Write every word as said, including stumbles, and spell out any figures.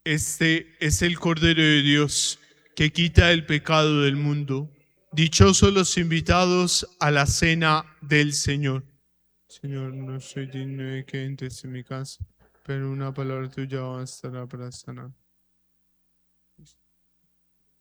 Este es el Cordero de Dios, que quita el pecado del mundo. Dichosos los invitados a la cena del Señor. Señor, no soy digno de que entres en mi casa, pero una palabra tuya bastará para sanar.